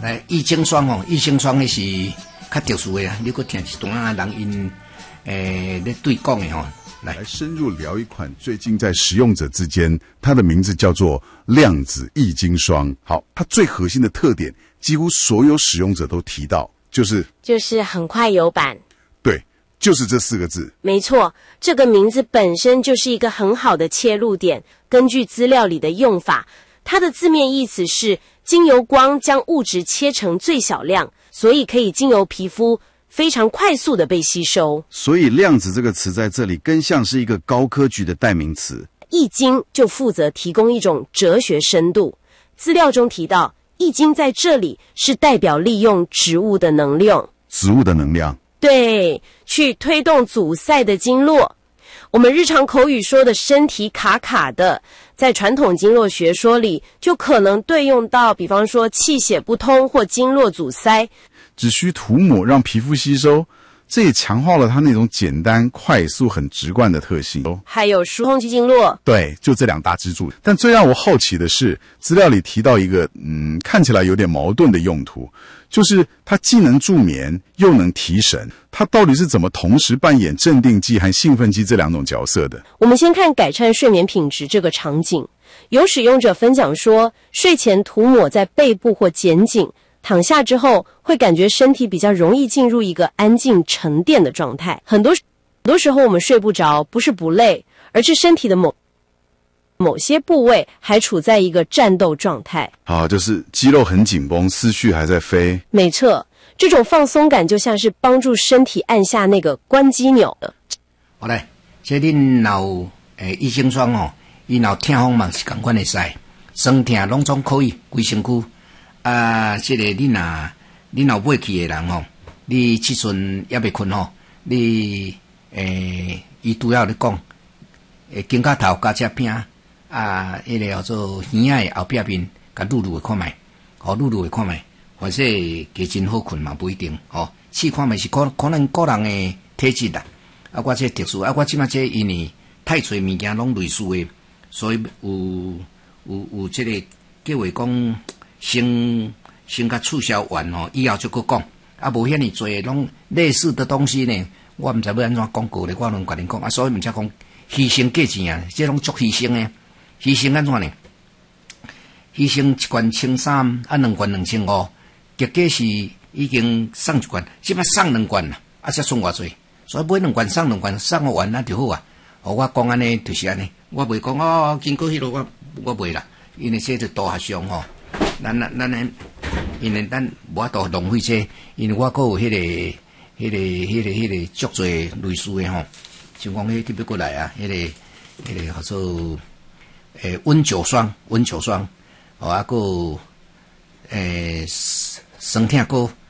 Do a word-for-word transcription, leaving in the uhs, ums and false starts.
来，益精霜哦，益精霜那是较特殊的啊，你搁听一段啊人因诶咧对讲的哦。来， 来深入聊一款最近在使用者之间，它的名字叫做量子益精霜。好，它最核心的特点，几乎所有使用者都提到，就是就是很快有版。 对，就是这四个字。 没错，这个名字本身就是一个很好的切入点。根据资料里的用法，它的字面意思是经由光将物质切成最小量，所以可以经由皮肤非常快速的被吸收。 所以量子这个词在这里更像是一个高科技的代名词。 易经就负责提供一种哲学深度。资料中提到，易经在这里是代表利用植物的能量， 植物的能量， 对，去推动阻塞的经络。我们日常口语说的身体卡卡的，在传统经络学说里就可能对用到，比方说气血不通或经络阻塞， 只需涂抹让皮肤吸收，这也强化了它那种简单、快速、很直观的特性。 还有疏通经络， 对，就这两大支柱。但最让我好奇的是，资料里提到一个嗯，看起来有点矛盾的用途，就是它既能助眠又能提神。它到底是怎么同时扮演镇定剂和兴奋剂这两种角色的？ 我们先看改善睡眠品质这个场景。有使用者分享说，睡前涂抹在背部或肩颈，躺下之后会感觉身体比较容易进入一个安静沉淀的状态。很多很多时候我们睡不着，不是不累，而是身体的某某些部位还处在一个战斗状态。 好，就是肌肉很紧绷，思绪还在飞。 没错，这种放松感就像是帮助身体按下那个关机钮的。 好嘞，这恁若诶益精霜哦，伊若痛风嘛是同款的使，酸痛拢总可以，规身躯。啊，这个你若你若买去的人吼，你即阵也未困吼，你诶，伊拄要咧讲，诶，颈胛头加只片啊，迄、那个叫做耳仔的后壁面，甲撸撸的看卖，吼撸撸的看卖，或者加真好困嘛不一定，吼，试看卖是可可能个人的体质啦，啊，我这特殊，啊，我即马这因为太侪物件拢类似的，所以有有有这个叫话讲。先先甲促销完吼，以后就搁讲，啊无遐尼侪拢类似的东西呢，我毋知要安怎广告咧，我拢甲恁讲啊，所以毋才讲牺牲价钱啊，这拢足牺牲诶，牺牲安怎呢？牺牲一罐千三，啊两罐两千五，结果是已经送一罐，即摆送两罐啦，啊才送偌济，所以买两罐送两罐，送我完那就好啊。哦，我讲安尼就是安尼，我袂讲哦，经过迄落我我袂啦，因为这是大学上吼。咱咱咱咱，因为咱无法度浪费这，因为我还有迄、那个、迄、那个、迄、那个、迄、那个足侪类似的吼，像讲迄特别过来啊，迄、那个、迄、那个叫做诶温酒霜、温酒霜，哦啊个诶酸痛膏，